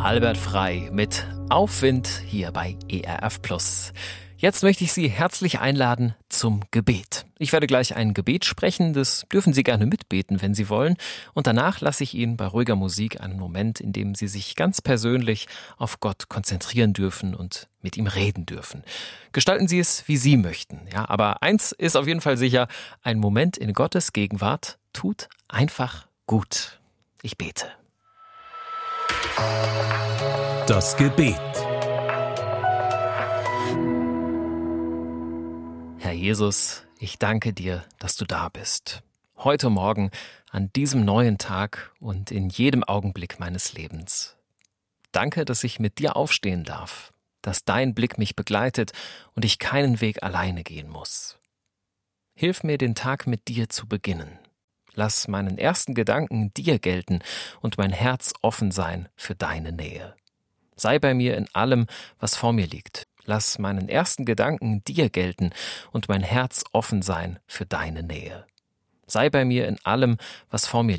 Albert Frei mit Aufwind hier bei ERF+. Jetzt möchte ich Sie herzlich einladen zum Gebet. Ich werde gleich ein Gebet sprechen, das dürfen Sie gerne mitbeten, wenn Sie wollen. Und danach lasse ich Ihnen bei ruhiger Musik einen Moment, in dem Sie sich ganz persönlich auf Gott konzentrieren dürfen und mit ihm reden dürfen. Gestalten Sie es, wie Sie möchten. Ja, aber eins ist auf jeden Fall sicher, ein Moment in Gottes Gegenwart tut einfach gut. Ich bete. Das Gebet. Herr Jesus, ich danke dir, dass du da bist. Heute Morgen, an diesem neuen Tag und in jedem Augenblick meines Lebens. Danke, dass ich mit dir aufstehen darf, dass dein Blick mich begleitet und ich keinen Weg alleine gehen muss. Hilf mir, den Tag mit dir zu beginnen. Lass meinen ersten Gedanken dir gelten und mein Herz offen sein für deine Nähe. Sei bei mir in allem, was vor mir liegt. Lass meinen ersten Gedanken dir gelten und mein Herz offen sein für deine Nähe. Sei bei mir in allem, was vor mir liegt.